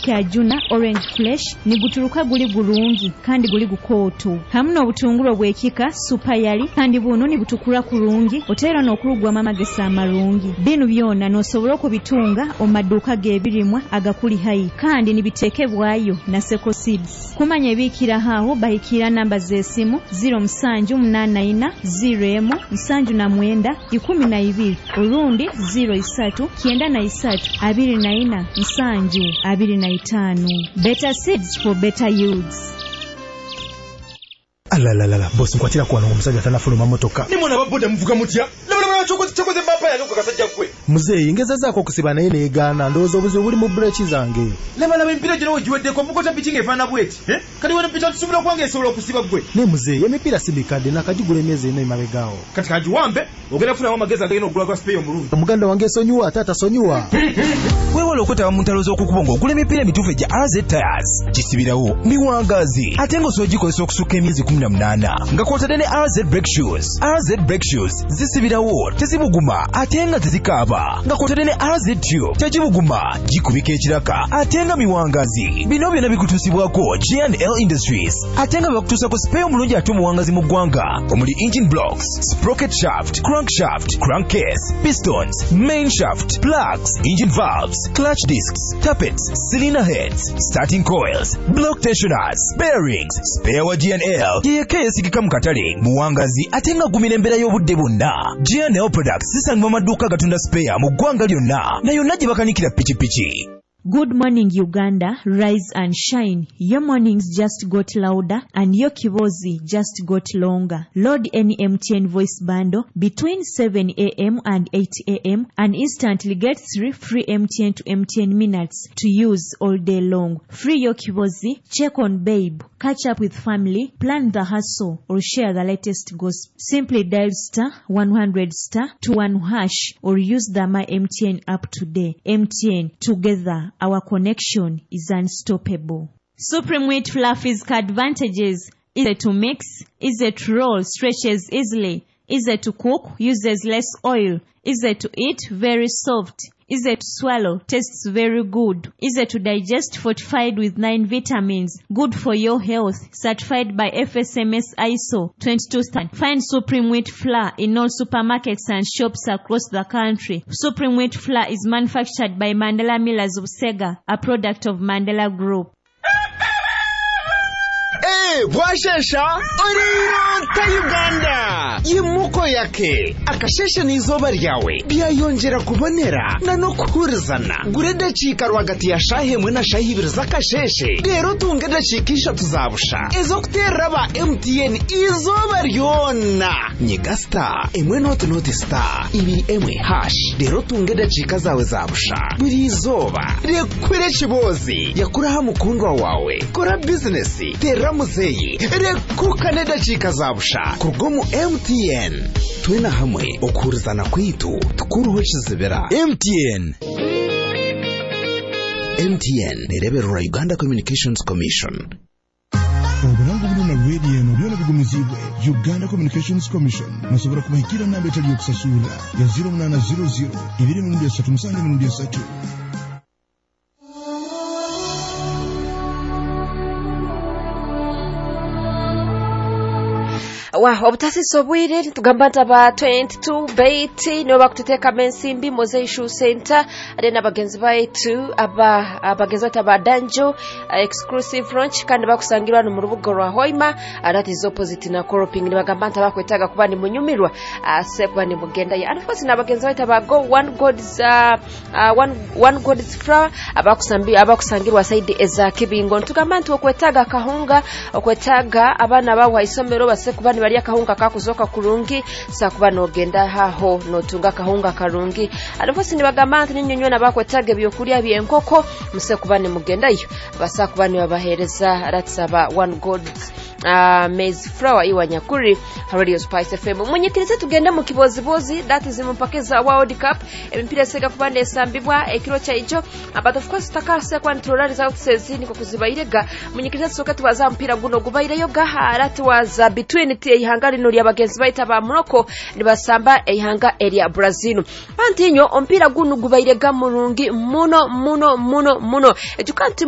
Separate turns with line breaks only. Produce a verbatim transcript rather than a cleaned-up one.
kyajuna orange flesh niguturuka guli gulungi kandi guli gukooto hamwe n'obutungulu bw'ekika super yali kandi buno ni butukura kurungi otera n'okurugwa amagesa amarungi bino byona n'osobola okubitunga omaduuka g'ebirimwa agakuli hayi kandi nibitekebwayo na Seko Seeds kumanya ebikira haho bahikira namba z'esimu zero musanju munana ina zero emu musanju na mwenda ikumi na ibiri urundi zero isatu kienda na isatu abiri na ina musanju abiri na itanu. Better seeds for better yields.
Alalalala boss nkwatira kwa n'omusajja tanafuluma motoka
nimona baboda mvuga mutya labala chokoze chokoze bapa yango kasajja kwe
muzeyi ngeza zako kusiba naye neegana ndowooza obuzibu buli mu breaki zange
labala bempira gino ogiweddeko mukota pikinga efaana bweti eh kati wena mpita tusubira kwange esobola okusiba gwe
ne muzeyi emipira sindikadde nakagigula emyezi ena emabegaawo
kati kagiwambe ogenda kufuna amagezi agenda okugula gwa spray omulungi
omuganda wange esonyiwa taata sonyiwa
weewala okwetaba mu ntalo z'okukuba ng'ogula emipira emituufu egya R Z Tires kisibirawo miwangazi ate ng'osoogikozesa okusukka emyezi kumi na munaana nga kw'otadde ne R Z Brake Shoes. R Z Brake Shoes zisibirawo tezibuguma ate nga tezikaaba nga kw'otadde ne R Z Tube tegibuguma gikubika ekiraka ate nga miwangazi bino byonna bikutuusibwako G and L Industries ate nga bakutuusako spare omulungi ate omuwangazi mu ggwanga omuli engine blocks, sprocket shaft, crankshaft, crankcase, pistons, main shaft, plugs, engine valves, clutch discs, tappets, cylinder heads, starting coils, block tensioners, bearings, spare wa G and L yeka yesigika mu katale muwangazi ate nga gumira embeera y'obudde bwonna. G and L Products zisangibwa mu maduuka gatunda spare mu ggwanga lyonna na yonna gye bakanikira pikipiki.
Good morning, Uganda. Rise and shine. Your mornings just got louder and your kibozi just got longer. Load any M T N voice bundle between seven a m and eight a m and instantly get three free M T N to M T N minutes to use all day long. Free your kibozi, check on babe, catch up with family, plan the hustle, or share the latest gossip. Simply dial star one hundred star two one hash or use the My M T N app today. M T N, together. Our connection is unstoppable. Supreme Wheat Flour Physical advantages: easy to mix, easy to roll, stretches easily, easy to cook, uses less oil, easy to eat, very soft, easy to swallow, tastes very good, easy to digest, fortified with nine vitamins, good for your health, certified by F S M S I S O twenty-two standard. Find Supreme Wheat Flour in all supermarkets and shops across the country. Supreme Wheat Flour is manufactured by Mandela Millers of Sega, a product of Mandela Group.
Eh, bwashesha oriro ta Uganda yimuko yake akashesha n'izoba ryawe byayongera kubonera na no kuhurizana gurede chika rwagati ya shahe mwe na shahi ibiri zakasheshe rero tungede chikisha tuzabusha ezo kutera ba M T N izoba ryona nyiga star emwe not not star ibi emwe hash rero tungede chika zawe zabusha buri izoba rekwire kibozi yakuraha mukundwa wawe kora business tera muzeyi rekukane dachika zabusha kurgomu M T N twena hamwe okurizana kwitu tukuruho kizibera. M T N M T N nerebero Uganda Communications Commission.
Oburango buno na radio eno byona bigumizibwe Uganda Communications Commission nasobora kubahikira namba etali yokusasula ya zero munana zero zero ibiri mu ndesatu musange mu ndesatu.
Wa obutasi sobwire tugambanta ba twenty-two bait no bakuteka mensimbi Mosaic Shoe Center ade nabagenzi baitu aba abagenzi aba Danjo uh, exclusive launch kandi bakusangirwa no mu rubuga rwa Hoima arati is opposite na Coroping ni bagambanta bakwetaga kuba ni munyumirwa uh, sekwa ni mugenda ya anafasi nabagenzi baitu aba Go One God's uh, uh, one one God's flower abakusambi abakusangirwa side eza kibingo tugambanta okwetaga kahunga okwetaga abana bawa isomero basekuba bali akahunga kakuzoka kurungi sakuba nogenda haho notunga kahunga karungi alifasi ni bagamanta ninyonyo na bakwetaga byokulya byenkoko musekubane mugendayo basakubane babahereza ratsaba One God uh, maize flour iwanyakuri Radio Spice F M munyikirize tugenda mu kibozibozi dati zimumpakeza World Cup empira sega kubande sambibwa ekiro cha ijo but of course takase kwa ntorari za utsezi niko kuzibayirega munyikirize soka tubaza mpira guno gubayireyo gaharati waza between ihanga lino lya bagenzi baita ba Morocco nibasamba ihanga area Brazil antinyo ompira gunu gubairega mulungi muno muno muno muno ejukanti